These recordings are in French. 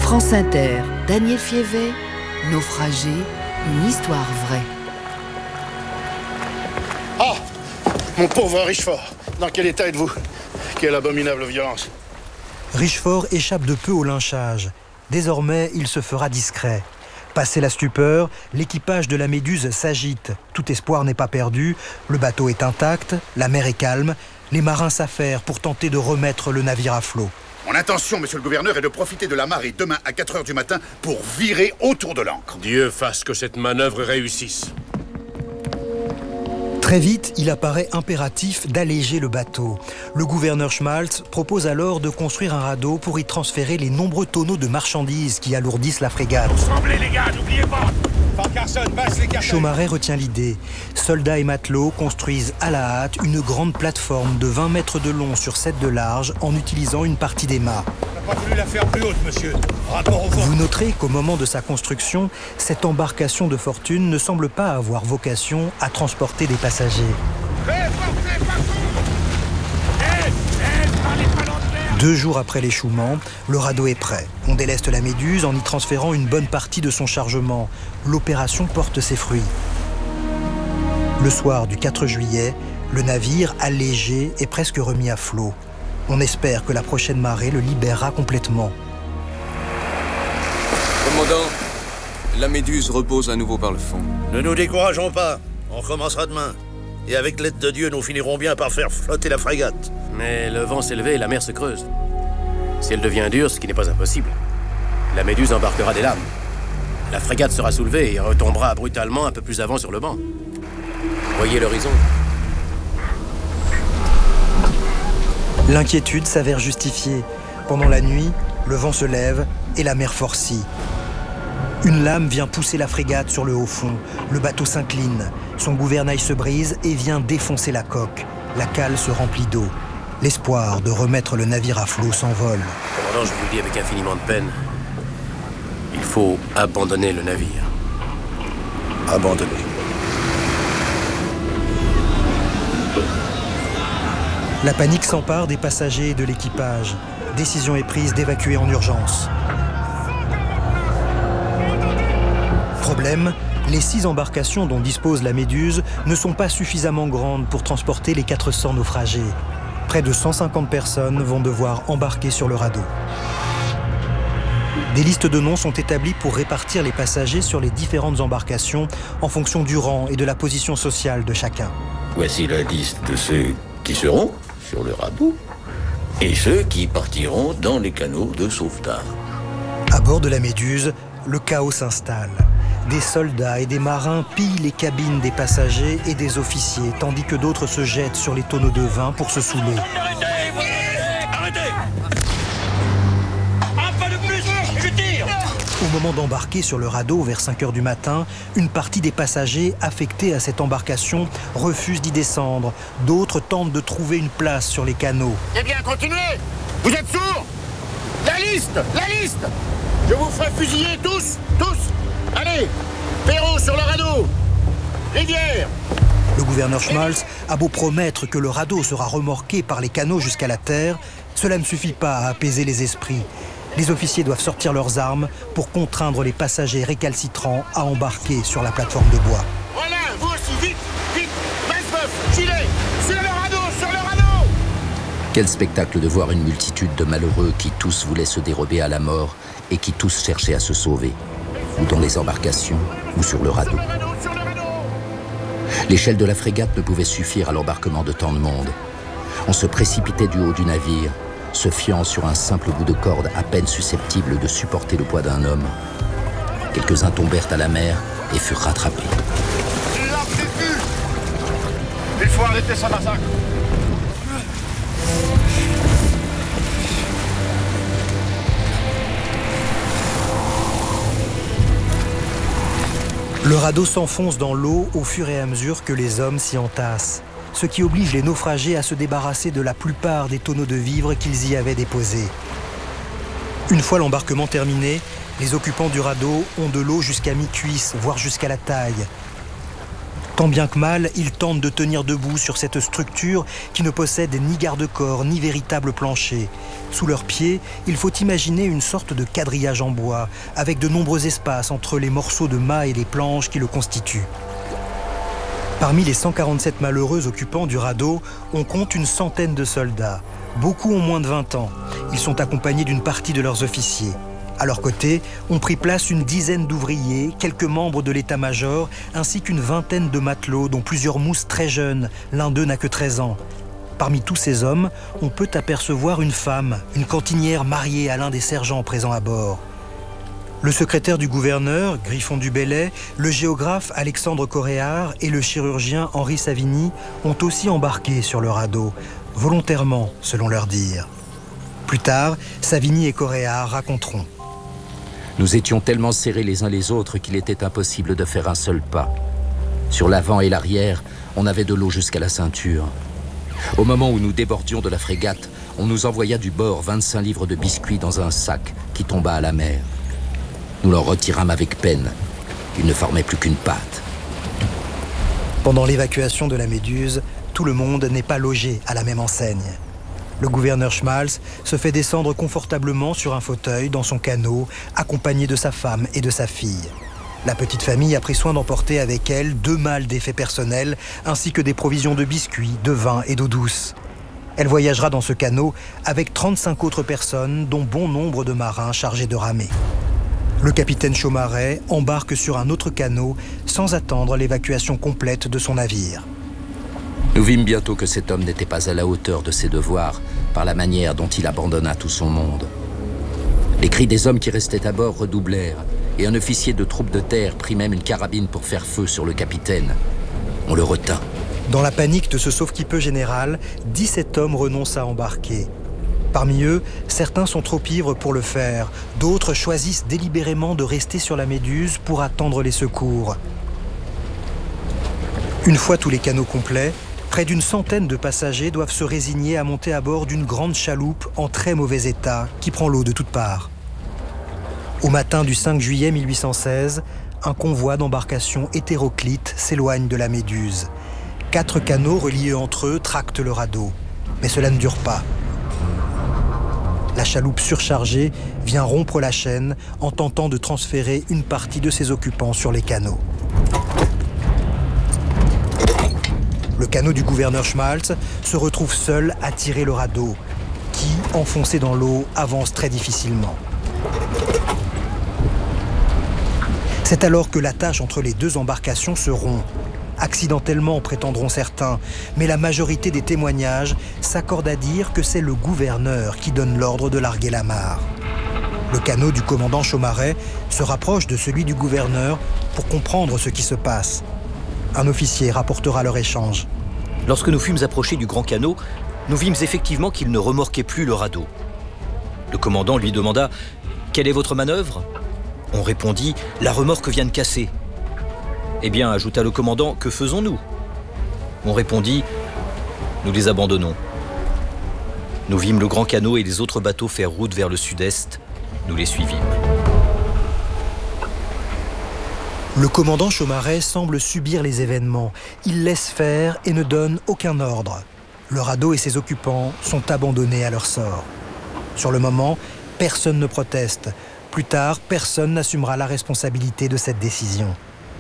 France Inter, Daniel Fievet, Naufragé, une histoire vraie. Ah, mon pauvre Richefort, dans quel état êtes-vous? Quelle abominable violence. Richefort échappe de peu au lynchage. Désormais, il se fera discret. Passé la stupeur, l'équipage de la Méduse s'agite. Tout espoir n'est pas perdu, le bateau est intact, la mer est calme. Les marins s'affairent pour tenter de remettre le navire à flot. Mon intention, monsieur le gouverneur, est de profiter de la marée demain à 4 h du matin pour virer autour de l'ancre. Dieu fasse que cette manœuvre réussisse. Très vite, il apparaît impératif d'alléger le bateau. Le gouverneur Schmaltz propose alors de construire un radeau pour y transférer les nombreux tonneaux de marchandises qui alourdissent la frégate. Tremblez les gars, n'oubliez pas. Chaumaret retient l'idée. Soldats et matelots construisent à la hâte une grande plateforme de 20 mètres de long sur 7 de large en utilisant une partie des mâts. On n'a pas voulu la faire plus haute, monsieur. Rapport au vent. Vous noterez qu'au moment de sa construction, cette embarcation de fortune ne semble pas avoir vocation à transporter des passagers. 2 jours après l'échouement, le radeau est prêt. On déleste la Méduse en y transférant une bonne partie de son chargement. L'opération porte ses fruits. Le soir du 4 juillet, le navire, allégé, est presque remis à flot. On espère que la prochaine marée le libérera complètement. Commandant, la Méduse repose à nouveau par le fond. Ne nous décourageons pas, on recommencera demain. Et avec l'aide de Dieu, nous finirons bien par faire flotter la frégate. Mais le vent s'est levé et la mer se creuse. Si elle devient dure, ce qui n'est pas impossible, la Méduse embarquera des lames. La frégate sera soulevée et retombera brutalement un peu plus avant sur le banc. Voyez l'horizon. L'inquiétude s'avère justifiée. Pendant la nuit, le vent se lève et la mer forcit. Une lame vient pousser la frégate sur le haut fond. Le bateau s'incline. Son gouvernail se brise et vient défoncer la coque. La cale se remplit d'eau. L'espoir de remettre le navire à flot s'envole. Commandant, je vous le dis avec infiniment de peine. Il faut abandonner le navire. Abandonné. La panique s'empare des passagers et de l'équipage. Décision est prise d'évacuer en urgence. Problème, les 6 embarcations dont dispose la Méduse ne sont pas suffisamment grandes pour transporter les 400 naufragés. Près de 150 personnes vont devoir embarquer sur le radeau. Des listes de noms sont établies pour répartir les passagers sur les différentes embarcations en fonction du rang et de la position sociale de chacun. Voici la liste de ceux qui seront sur le radeau et ceux qui partiront dans les canaux de sauvetage. À bord de la Méduse, le chaos s'installe. Des soldats et des marins pillent les cabines des passagers et des officiers, tandis que d'autres se jettent sur les tonneaux de vin pour se saouler. Arrêtez! Un pas de plus, je tire! Au moment d'embarquer sur le radeau vers 5 h du matin, une partie des passagers affectés à cette embarcation refusent d'y descendre. D'autres tentent de trouver une place sur les canaux. Eh bien, continuez! Vous êtes sourds? La liste! La liste! Je vous ferai fusiller tous! Tous! Allez! Perrault sur le radeau! Rivière! Le gouverneur Schmaltz a beau promettre que le radeau sera remorqué par les canaux jusqu'à la terre, cela ne suffit pas à apaiser les esprits. Les officiers doivent sortir leurs armes pour contraindre les passagers récalcitrants à embarquer sur la plateforme de bois. Voilà, vous aussi, vite! Vite! Maismeuf! Gilet! Sur le radeau! Sur le radeau! Quel spectacle de voir une multitude de malheureux qui tous voulaient se dérober à la mort et qui tous cherchaient à se sauver, ou dans les embarcations, ou sur le radeau. L'échelle de la frégate ne pouvait suffire à l'embarquement de tant de monde. On se précipitait du haut du navire, se fiant sur un simple bout de corde à peine susceptible de supporter le poids d'un homme. Quelques-uns tombèrent à la mer et furent rattrapés. Il faut arrêter ce massacre! Le radeau s'enfonce dans l'eau au fur et à mesure que les hommes s'y entassent, ce qui oblige les naufragés à se débarrasser de la plupart des tonneaux de vivres qu'ils y avaient déposés. Une fois l'embarquement terminé, les occupants du radeau ont de l'eau jusqu'à mi-cuisse, voire jusqu'à la taille. Tant bien que mal, ils tentent de tenir debout sur cette structure qui ne possède ni garde-corps, ni véritable plancher. Sous leurs pieds, il faut imaginer une sorte de quadrillage en bois, avec de nombreux espaces entre les morceaux de mât et les planches qui le constituent. Parmi les 147 malheureux occupants du radeau, on compte une centaine de soldats. Beaucoup ont moins de 20 ans. Ils sont accompagnés d'une partie de leurs officiers. À leur côté, ont pris place une dizaine d'ouvriers, quelques membres de l'état-major, ainsi qu'une vingtaine de matelots, dont plusieurs mousses très jeunes. L'un d'eux n'a que 13 ans. Parmi tous ces hommes, on peut apercevoir une femme, une cantinière mariée à l'un des sergents présents à bord. Le secrétaire du gouverneur, Griffon du Bellay, le géographe Alexandre Coréard et le chirurgien Henri Savigny ont aussi embarqué sur le radeau, volontairement, selon leur dire. Plus tard, Savigny et Coréard raconteront. Nous étions tellement serrés les uns les autres qu'il était impossible de faire un seul pas. Sur l'avant et l'arrière, on avait de l'eau jusqu'à la ceinture. Au moment où nous débordions de la frégate, on nous envoya du bord 25 livres de biscuits dans un sac qui tomba à la mer. Nous l'en retirâmes avec peine. Il ne formait plus qu'une patte. Pendant l'évacuation de la Méduse, tout le monde n'est pas logé à la même enseigne. Le gouverneur Schmalz se fait descendre confortablement sur un fauteuil dans son canot, accompagné de sa femme et de sa fille. La petite famille a pris soin d'emporter avec elle 2 malles d'effets personnels, ainsi que des provisions de biscuits, de vin et d'eau douce. Elle voyagera dans ce canot avec 35 autres personnes, dont bon nombre de marins chargés de ramer. Le capitaine Chaumaret embarque sur un autre canot sans attendre l'évacuation complète de son navire. Nous vîmes bientôt que cet homme n'était pas à la hauteur de ses devoirs par la manière dont il abandonna tout son monde. Les cris des hommes qui restaient à bord redoublèrent et un officier de troupe de terre prit même une carabine pour faire feu sur le capitaine. On le retint. Dans la panique de ce sauve-qui-peut général, 17 hommes renoncent à embarquer. Parmi eux, certains sont trop ivres pour le faire. D'autres choisissent délibérément de rester sur la Méduse pour attendre les secours. Une fois tous les canots complets, près d'une centaine de passagers doivent se résigner à monter à bord d'une grande chaloupe en très mauvais état qui prend l'eau de toutes parts. Au matin du 5 juillet 1816, un convoi d'embarcations hétéroclites s'éloigne de la Méduse. 4 canots reliés entre eux tractent le radeau. Mais cela ne dure pas. La chaloupe surchargée vient rompre la chaîne en tentant de transférer une partie de ses occupants sur les canots. Le canot du gouverneur Schmalz se retrouve seul à tirer le radeau, qui, enfoncé dans l'eau, avance très difficilement. C'est alors que l'attache entre les 2 embarcations se rompt. Accidentellement, prétendront certains, mais la majorité des témoignages s'accordent à dire que c'est le gouverneur qui donne l'ordre de larguer l'amarre. Le canot du commandant Chaumaret se rapproche de celui du gouverneur pour comprendre ce qui se passe. Un officier rapportera leur échange. Lorsque nous fûmes approchés du grand canot, nous vîmes effectivement qu'il ne remorquait plus le radeau. Le commandant lui demanda « Quelle est votre manœuvre ?» On répondit « La remorque vient de casser. » Eh bien, ajouta le commandant, que faisons-nous ? On répondit, nous les abandonnons. Nous vîmes le grand canot et les autres bateaux faire route vers le sud-est. Nous les suivîmes. Le commandant Chaumaret semble subir les événements. Il laisse faire et ne donne aucun ordre. Le radeau et ses occupants sont abandonnés à leur sort. Sur le moment, personne ne proteste. Plus tard, personne n'assumera la responsabilité de cette décision.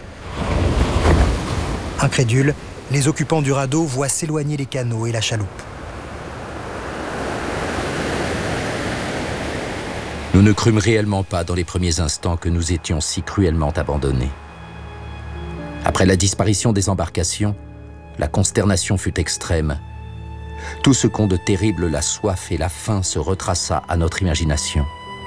Incrédules, les occupants du radeau voient s'éloigner les canots et la chaloupe. Nous ne crûmes réellement pas dans les premiers instants que nous étions si cruellement abandonnés. Après la disparition des embarcations, la consternation fut extrême. Tout ce qu'ont de terrible la soif et la faim se retraça à notre imagination.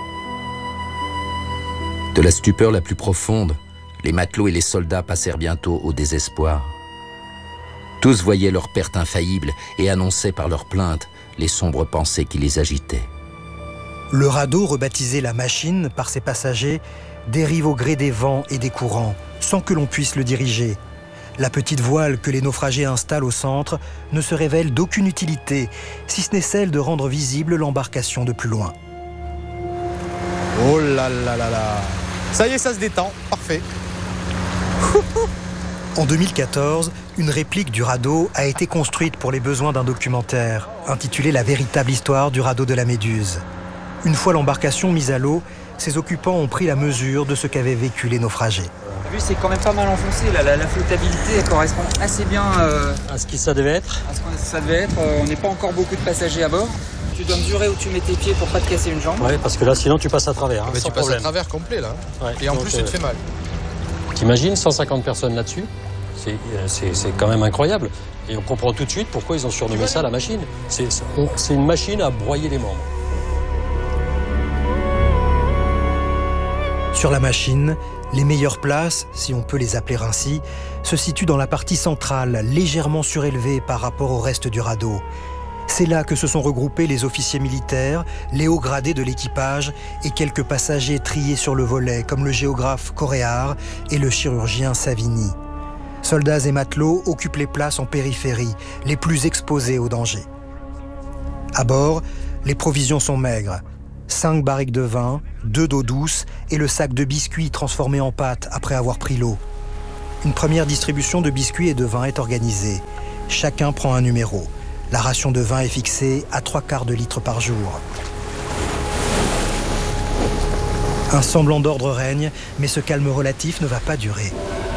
De la stupeur la plus profonde, les matelots et les soldats passèrent bientôt au désespoir. Tous voyaient leur perte infaillible et annonçaient par leurs plaintes les sombres pensées qui les agitaient. Le radeau, rebaptisé la Machine par ses passagers, dérive au gré des vents et des courants, sans que l'on puisse le diriger. La petite voile que les naufragés installent au centre ne se révèle d'aucune utilité, si ce n'est celle de rendre visible l'embarcation de plus loin. Oh là là là là! Ça y est, ça se détend, parfait. En 2014, une réplique du radeau a été construite pour les besoins d'un documentaire, intitulé « La véritable histoire du radeau de la Méduse ». Une fois l'embarcation mise à l'eau, ses occupants ont pris la mesure de ce qu'avaient vécu les naufragés. Vu c'est quand même pas mal enfoncé, là, la flottabilité elle correspond assez bien à ce que ça devait être. À ce que ça devait être. On n'est pas encore beaucoup de passagers à bord. Tu dois mesurer où tu mets tes pieds pour pas te casser une jambe. Ouais, parce que là sinon tu passes à travers. Mais tu passes à travers complet là. Ouais. Et en plus ça te fait mal. T'imagines 150 personnes là-dessus, c'est quand même incroyable. Et on comprend tout de suite pourquoi ils ont surnommé ça la machine. C'est une machine à broyer les membres. Sur la machine, les meilleures places, si on peut les appeler ainsi, se situent dans la partie centrale, légèrement surélevée par rapport au reste du radeau. C'est là que se sont regroupés les officiers militaires, les hauts gradés de l'équipage et quelques passagers triés sur le volet, comme le géographe Coréard et le chirurgien Savini. Soldats et matelots occupent les places en périphérie, les plus exposés au danger. À bord, les provisions sont maigres. 5 barriques de vin, 2 d'eau douce et le sac de biscuits transformé en pâte après avoir pris l'eau. Une première distribution de biscuits et de vin est organisée. Chacun prend un numéro. La ration de vin est fixée à 3/4 de litre par jour. Un semblant d'ordre règne, mais ce calme relatif ne va pas durer.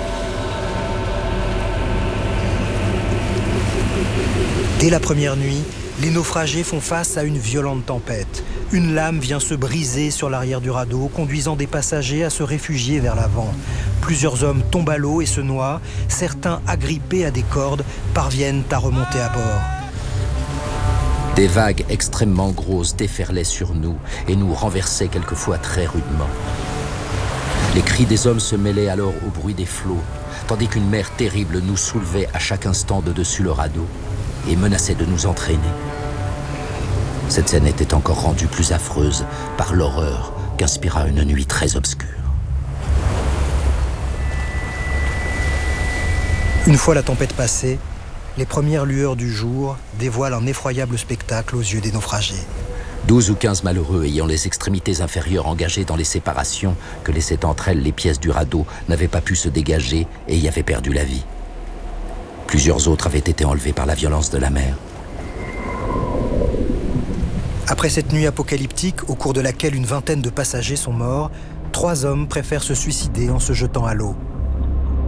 Dès la première nuit, les naufragés font face à une violente tempête. Une lame vient se briser sur l'arrière du radeau, conduisant des passagers à se réfugier vers l'avant. Plusieurs hommes tombent à l'eau et se noient. Certains, agrippés à des cordes, parviennent à remonter à bord. Des vagues extrêmement grosses déferlaient sur nous et nous renversaient quelquefois très rudement. Les cris des hommes se mêlaient alors au bruit des flots, tandis qu'une mer terrible nous soulevait à chaque instant de dessus le radeau et menaçait de nous entraîner. Cette scène était encore rendue plus affreuse par l'horreur qu'inspira une nuit très obscure. Une fois la tempête passée, les premières lueurs du jour dévoilent un effroyable spectacle aux yeux des naufragés. 12 ou 15 malheureux ayant les extrémités inférieures engagées dans les séparations que laissaient entre elles les pièces du radeau n'avaient pas pu se dégager et y avaient perdu la vie. Plusieurs autres avaient été enlevés par la violence de la mer. Après cette nuit apocalyptique, au cours de laquelle une vingtaine de passagers sont morts, 3 hommes préfèrent se suicider en se jetant à l'eau.